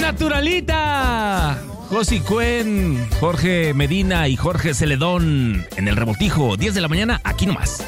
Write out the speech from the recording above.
naturalita. Josi Cuen, Jorge Medina y Jorge Celedón en el Revoltijo, 10 de la mañana, aquí nomás.